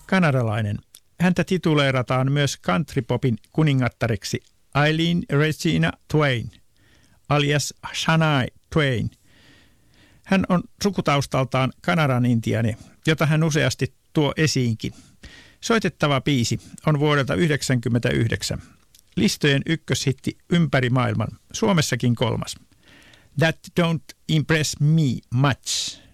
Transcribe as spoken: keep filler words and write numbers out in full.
kanadalainen. Häntä tituleerataan myös countrypopin kuningattariksi Eileen Regina Twain, alias Shania Twain. Hän on sukutaustaltaan Kanadan intiaani, jota hän useasti tuo esiinkin. Soitettava biisi on vuodelta yhdeksänkymmentäyhdeksän. Listojen ykköshitti ympäri maailman, Suomessakin kolmas. That don't impress me much.